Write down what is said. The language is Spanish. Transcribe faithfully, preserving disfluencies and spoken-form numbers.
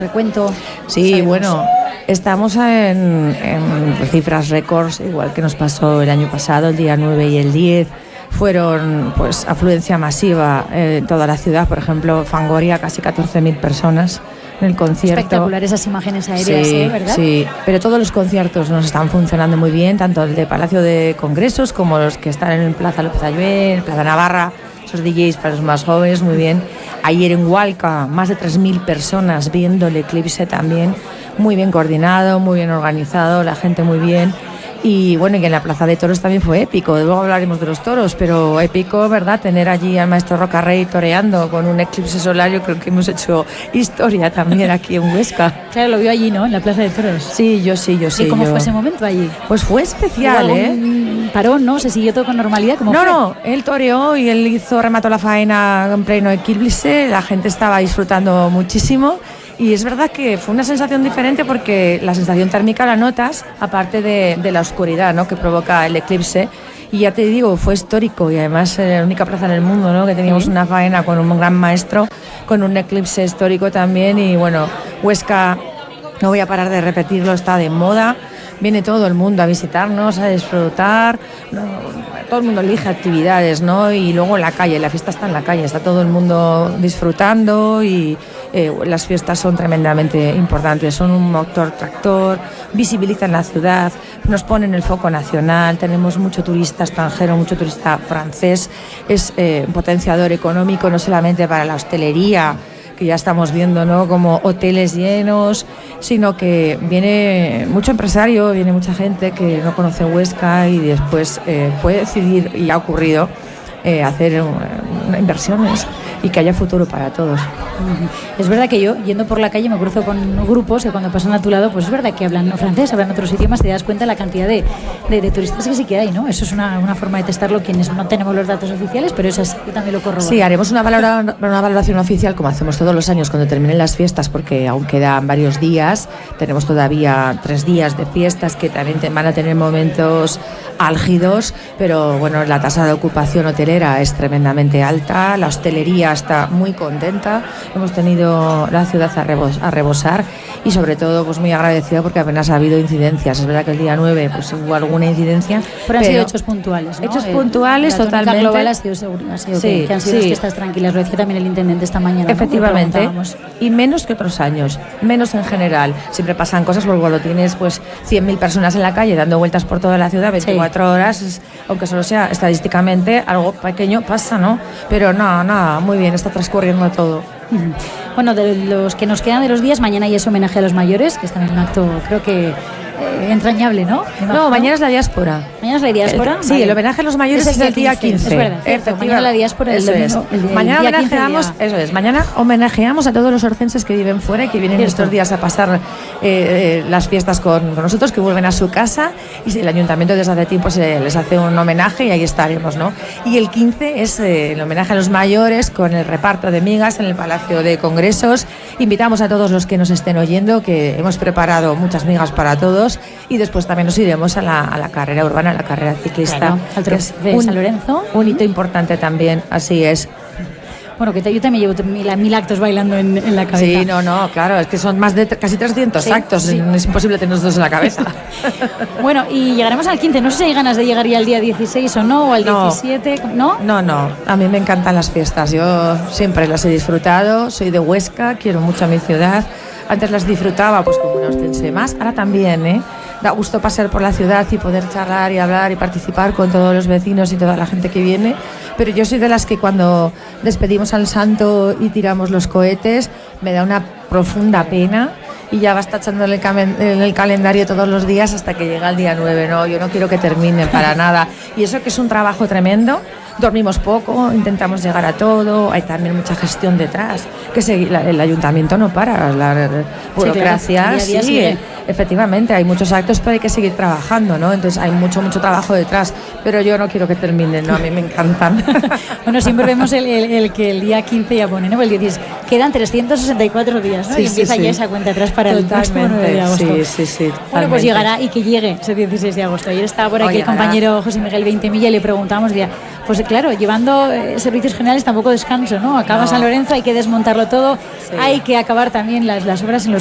Recuento. Sí, sabemos. Bueno, estamos en, en cifras récords, igual que nos pasó el año pasado, el día nueve y el diez. Fueron pues afluencia masiva en toda la ciudad, por ejemplo, Fangoria, casi catorce mil personas en el concierto. Espectacular esas imágenes aéreas, sí, ¿eh? ¿Verdad? Sí, pero todos los conciertos nos están funcionando muy bien, tanto el de Palacio de Congresos como los que están en Plaza López Ayuel, en Plaza Navarra, esos D Js para los más jóvenes, muy bien. Ayer en Hualca, más de tres mil personas viendo el eclipse también, muy bien coordinado, muy bien organizado, la gente muy bien. Y bueno, y en la Plaza de Toros también fue épico, luego hablaremos de los toros, pero épico, ¿verdad? Tener allí al maestro Rocarrey toreando con un eclipse solar, yo creo que hemos hecho historia también aquí en Huesca. Claro, lo vio allí, ¿no? En la Plaza de Toros. Sí, yo sí, yo sí. ¿Y cómo yo... fue ese momento allí? Pues fue especial, ¿eh? Parón, ¿no? ¿Se siguió todo con normalidad? ¿Cómo no, fue? no, él toreó y él hizo, remató la faena en pleno eclipse, la gente estaba disfrutando muchísimo. Y es verdad que fue una sensación diferente porque la sensación térmica la notas, aparte de, de la oscuridad, ¿no?, que provoca el eclipse. Y ya te digo, fue histórico y además eh, la única plaza en el mundo, ¿no?, que teníamos ¿Sí? una faena con un gran maestro, con un eclipse histórico también. Y bueno, Huesca, no voy a parar de repetirlo, está de moda. Viene todo el mundo a visitarnos, a disfrutar, no, todo el mundo elige actividades, ¿no? Y luego la calle, la fiesta está en la calle, está todo el mundo disfrutando y eh, las fiestas son tremendamente importantes, son un motor tractor, visibilizan la ciudad, nos ponen el foco nacional, tenemos mucho turista extranjero, mucho turista francés, es eh, un potenciador económico no solamente para la hostelería, que ya estamos viendo, ¿no?, como hoteles llenos, sino que viene mucho empresario, viene mucha gente que no conoce Huesca y después eh, puede decidir, y ha ocurrido, eh, hacer uh, inversiones y que haya futuro para todos. Es verdad que yo, yendo por la calle, me cruzo con grupos que cuando pasan a tu lado, pues es verdad que hablan francés, hablan otros idiomas, te das cuenta de la cantidad de, de, de turistas que sí que hay, ¿no? Eso es una, una forma de testarlo quienes no tenemos los datos oficiales, pero eso es, yo también lo corroboro. Sí, haremos una, valora, una valoración oficial, como hacemos todos los años cuando terminen las fiestas, porque aún quedan varios días, tenemos todavía tres días de fiestas que también te, van a tener momentos álgidos, pero bueno, la tasa de ocupación hotelera es tremendamente alta, la hostelería está muy contenta, hemos tenido la ciudad a, rebos, a rebosar y sobre todo pues muy agradecida porque apenas ha habido incidencias. Es verdad que el día nueve pues hubo alguna incidencia, pero han sido hechos puntuales, ¿no? Hechos puntuales, la totalmente. Global ha sido seguro, ha sido sí, que, que han sido sí. fiestas tranquilas, lo decía también el intendente esta mañana. Efectivamente, ¿no? Y menos que otros años, menos en general. Siempre pasan cosas porque cuando tienes pues cien mil personas en la calle dando vueltas por toda la ciudad veinticuatro sí. horas, es, aunque solo sea estadísticamente algo pequeño, pasa, ¿no? Pero no, nada, muy bien, está transcurriendo todo. Bueno, de los que nos quedan de los días, mañana ya es homenaje a los mayores, que están en un acto, creo que eh, entrañable, ¿no? No, mañana es la diáspora. ¿Mañana es la diáspora? El, sí, vale. El homenaje a los mayores es, es el día quince. Es verdad, cierto, mañana la diáspora eso el es. domingo, el, el mañana día homenajeamos, quince eso es, mañana homenajeamos a todos los orcenses que viven fuera y que vienen cierto. estos días a pasar eh, eh, las fiestas con, con nosotros, que vuelven a su casa y el ayuntamiento desde hace tiempo se les hace un homenaje y ahí estaremos, ¿no? Y el quince es eh, el homenaje a los mayores con el reparto de migas en el Palacio de Congresos. Invitamos a todos los que nos estén oyendo, que hemos preparado muchas migas para todos y después también nos iremos a la, a la carrera urbana, a la carrera ciclista, claro, al que es de un, San Lorenzo. Un hito importante también, así es. Bueno, que te, yo también llevo mil, mil actos bailando en, en la cabeza. Sí, no, no, claro, es que son más de casi trescientos sí, actos, sí. Es imposible tenerlos dos en la cabeza. Bueno, y llegaremos al quince, no sé si hay ganas de llegar ya al día dieciséis o no, o al no, diecisiete, ¿no? No, no, a mí me encantan las fiestas, yo siempre las he disfrutado, soy de Huesca, quiero mucho a mi ciudad, antes las disfrutaba pues como una ostense más, ahora también, ¿eh? Da gusto pasar por la ciudad y poder charlar y hablar y participar con todos los vecinos y toda la gente que viene, pero yo soy de las que cuando despedimos al santo y tiramos los cohetes me da una profunda pena y ya vas tachando en el, cam- en el calendario todos los días hasta que llega el día nueve, ¿no? Yo no quiero que termine para nada y eso que es un trabajo tremendo. Dormimos poco, intentamos llegar a todo, hay también mucha gestión detrás, que se, la, el ayuntamiento no para, la burocracia sí, claro, día a día sigue. efectivamente hay muchos actos, pero hay que seguir trabajando, ¿no? Entonces hay mucho, mucho trabajo detrás, pero yo no quiero que terminen, ¿no? A mí me encantan. Bueno, siempre vemos el, el, el que el día quince ya pone, ¿no? El dieciséis, quedan trescientos sesenta y cuatro días, ¿no? Sí, y empieza sí, ya sí. esa cuenta atrás para Totalmente, el próximo nueve de agosto. Sí, sí, sí. Totalmente. Bueno, pues llegará y que llegue ese dieciséis de agosto. Ayer estaba por aquí el compañero José Miguel Veintemilla y le preguntábamos, decía, pues claro, llevando eh, servicios generales tampoco descanso, ¿no? Acaba no. San Lorenzo, hay que desmontarlo todo, sí. hay que acabar también las, las obras en los